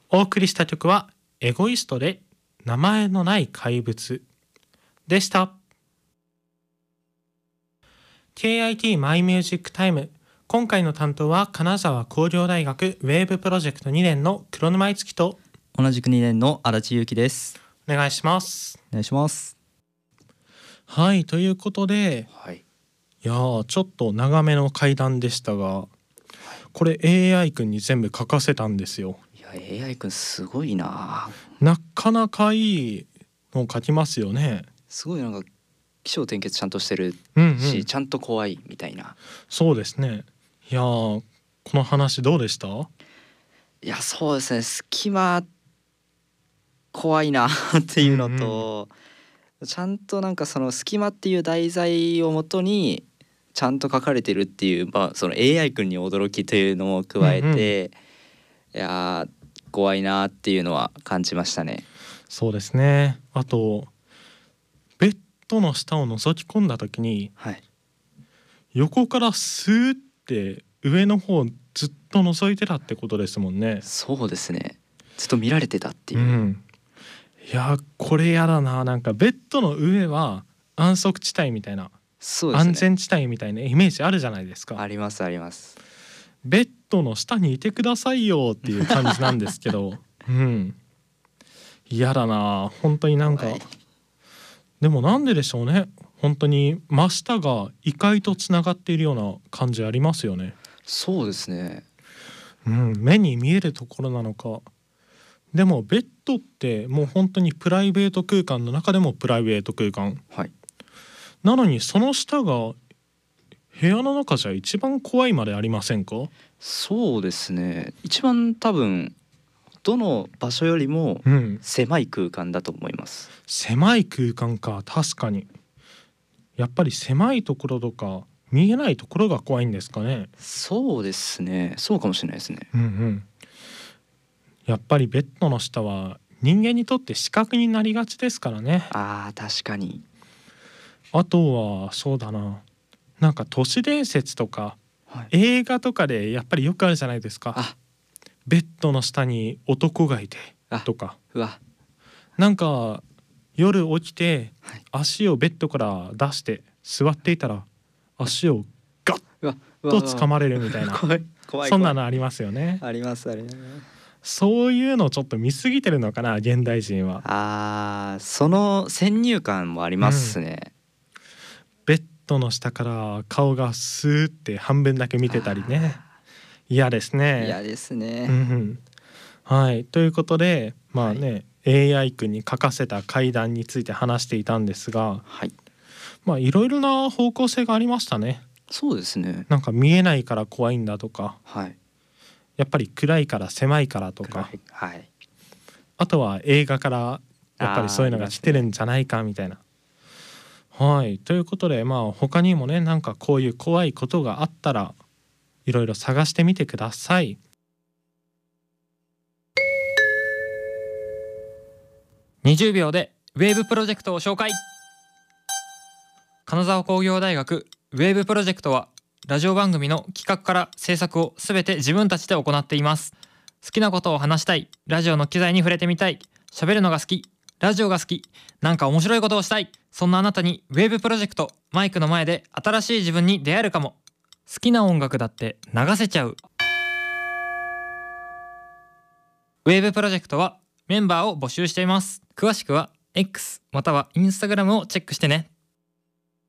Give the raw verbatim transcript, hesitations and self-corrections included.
お送りした曲はエゴイストで名前のない怪物でした。 ケーアイティー マイミュージックタイム、今回の担当は金沢工業大学ウェーブプロジェクトにねんの黒沼樹と同じくにねんの足立優希です。 お願いします。 お願いします。 はい、ということで、 はい、 いやーちょっと長めの会談でしたが、これ エーアイ 君に全部書かせたんですよ。 いや エーアイ 君すごいな。 なかなかいいのを書きますよね。 すごいなんか起承転結ちゃんとしてるし、 うんうん、 ちゃんと怖いみたいな。 そうですね。いやーこの話どうでした？ いやそうですね、隙間怖いなっていうのと、うんうん、ちゃんとなんかその隙間っていう題材をもとにちゃんと書かれてるっていう、まあ、その エーアイ 君に驚きというのも加えて、うんうん、いや怖いなっていうのは感じましたね。 そうですね。あとベッドの下を覗き込んだ時に、はい、横からスーって上の方ずっと覗いてたってことですもんね。 そうですね、ずっと見られてたっていう、うん、 いやこれやだな。なんかベッドの上は安息地帯みたいな、 そうですね、 安全地帯みたいなイメージあるじゃないですか。 ありますあります。 ベッドの下にいてくださいよっていう感じなんですけどうん嫌だな本当に。なんかでもなんででしょうね。本当に真下が異界とつながっているような感じありますよね。 そうですね、 うん、目に見えるところなのか。でもベッドってもう本当にプライベート空間の中でもプライベート空間、はい、なのにその下が部屋の中じゃ一番怖いまでありませんか？ そうですね、一番多分どの場所よりも狭い空間だと思います、 うん、狭い空間か。確かにやっぱり狭いところとか見えないところが怖いんですかね。 そうですね、そうかもしれないですね、 うんうん、やっぱりベッドの下は人間にとって死角になりがちですからね。 あー確かに。 あとはそうだな、なんか都市伝説とか、はい、映画とかでやっぱりよくあるじゃないですか。あベッドの下に男がいてとか。 うわなんか夜起きて足をベッドから出して座っていたら足をガッと掴まれるみたいな怖い怖いそんなのありますよね。 ありますあります。 そういうのちょっと見過ぎてるのかな現代人は。 あーその先入観もありますね、うん、 ベッドの下から顔がスーって半分だけ見てたりね。嫌ですね。 嫌ですね、 うんうん、はいということでまあね、はい、エーアイ 君に書かせた怪談について話していたんですが、はい、まあいろいろな方向性がありましたね。 そうですね、 なんか見えないから怖いんだとか、はい、やっぱり暗いから狭いからとか、はい、あとは映画からやっぱりそういうのが来てるんじゃないかみたいな、はいということでまあ他にもねなんかこういう怖いことがあったらいろいろ探してみてください。 にじゅうびょうでウェーブプロジェクトを紹介。金沢工業大学ウェーブプロジェクトはラジオ番組の企画から制作をすべて自分たちで行っています。好きなことを話したい、ラジオの機材に触れてみたい、喋るのが好き、ラジオが好き、なんか面白いことをしたい、そんなあなたにウェーブプロジェクト、マイクの前で新しい自分に出会えるかも。好きな音楽だって流せちゃう。ウェーブプロジェクトはメンバーを募集しています。詳しくは X または Instagram をチェックしてね。